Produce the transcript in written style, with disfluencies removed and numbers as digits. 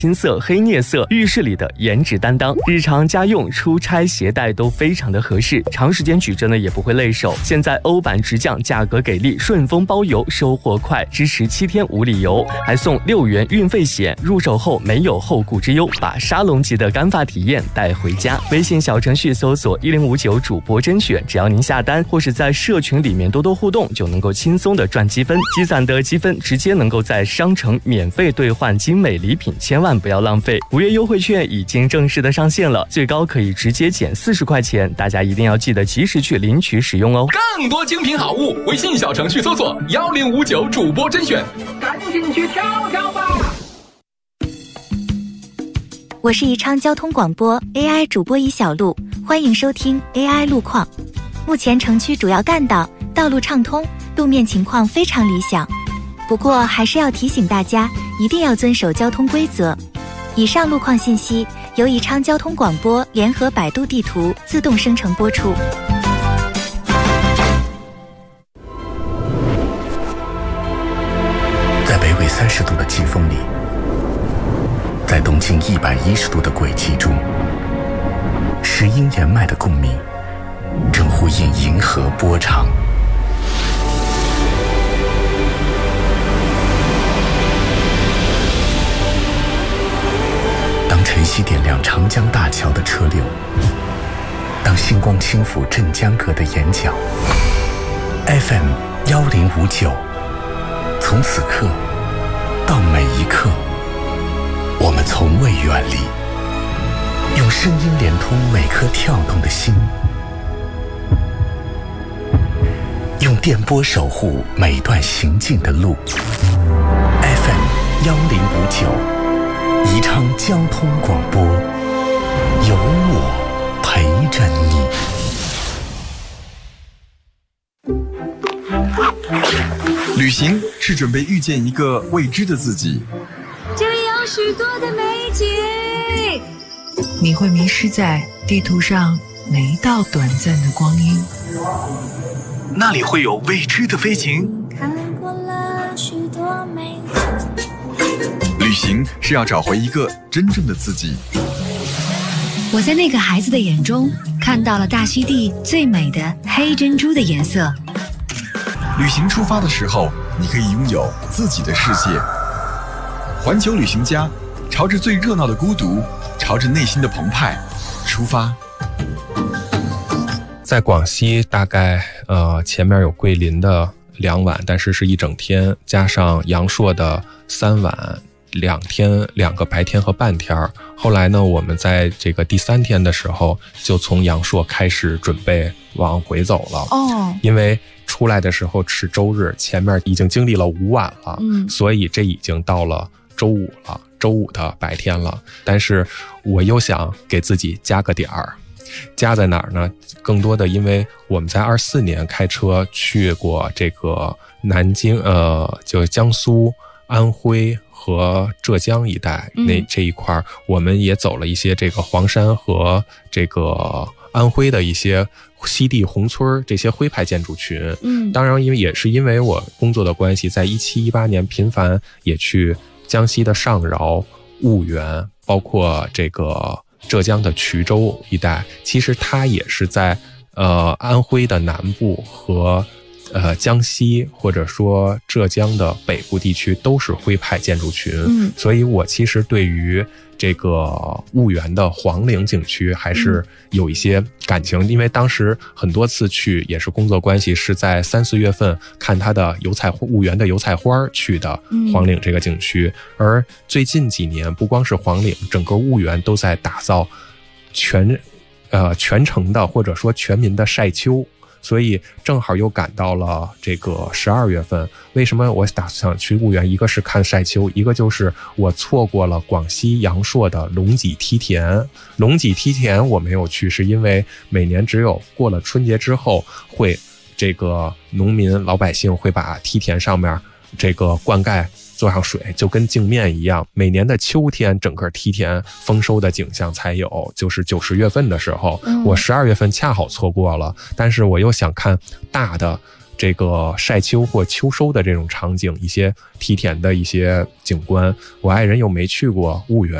金色、黑镍色，浴室里的颜值担当，日常家用、出差携带都非常的合适，长时间举着呢也不会累手。现在欧版直降，价格给力，顺丰包邮，收货快，支持7天无理由，还送6元运费险，入手后没有后顾之忧，把沙龙级的干发体验带回家。微信小程序搜索1059主播甄选，只要您下单或是在社群里面多多互动，就能够轻松的赚积分，积攒的积分直接能够在商城免费兑换精美礼品，千万不要浪费。5月优惠券已经正式的上线了，最高可以直接减40块钱，大家一定要记得及时去领取使用哦。 更多精品好物，微信小程序搜索1059主播甄选，赶紧去挑挑吧。 我是宜昌交通广播 AI 主播宜小璐，欢迎收听 AI 路况。目前城区主要干道道路畅通，路面情况非常理想，不过还是要提醒大家一定要遵守交通规则。以上路况信息由宜昌交通广播联合百度地图自动生成播出。 在北纬30度的季风里，在东经110度的轨迹中，石英岩脉的共鸣正呼应银河波长。当晨曦点亮长江大桥的车流，当星光轻抚镇江阁的眼角， FM 1059，从此刻到每一刻，我们从未远离，用声音连通每颗跳动的心，用电波守护每段行进的路。 FM 1059，宜昌交通广播，有我陪着你。 旅行是准备遇见一个未知的自己， 这里有许多的美景， 你会迷失在地图上每一道短暂的光阴， 那里会有未知的飞行。 看过了许多美景， 旅行是要找回一个真正的自己。 我在那个孩子的眼中看到了大溪地最美的黑珍珠的颜色。 旅行出发的时候，你可以拥有自己的世界。环球旅行家，朝着最热闹的孤独，朝着内心的澎湃出发。 在广西大概前面有桂林的2晚，但是是一整天，加上阳朔的3晚，2天，2个白天和半天。后来呢，我们在这个第3天的时候，就从阳朔开始准备往回走了。因为出来的时候是周日，前面已经经历了5晚了，所以这已经到了周5了，周5的白天了。但是我又想给自己加个点儿，加在哪儿呢？更多的因为我们在24年开车去过这个南京，就江苏、安徽和浙江一带，这一块我们也走了一些这个黄山和这个安徽的一些西递宏村这些徽派建筑群。当然也是因为我工作的关系，在17、18年频繁也去江西的上饶、婺源，包括这个浙江的衢州一带。其实它也是在安徽的南部和江西或者说浙江的北部地区都是徽派建筑群。所以我其实对于这个婺源的黄陵景区还是有一些感情，因为当时很多次去也是工作关系，是在3、4月份看它的婺源的油菜花去的黄陵这个景区。而最近几年不光是黄陵，整个婺源都在打造全城的或者说全民的晒秋。所以正好又赶到了这个12月份。为什么我打算去婺源？一个是看晒秋，一个就是我错过了广西阳朔的龙脊梯田。龙脊梯田我没有去，是因为每年只有过了春节之后，会这个农民老百姓会把梯田上面这个灌溉做上水，就跟镜面一样。每年的秋天，整个梯田丰收的景象才有，就是9、10月份的时候。我12月份恰好错过了，但是我又想看大的这个晒秋或秋收的这种场景，一些梯田的一些景观。我爱人又没去过婺源，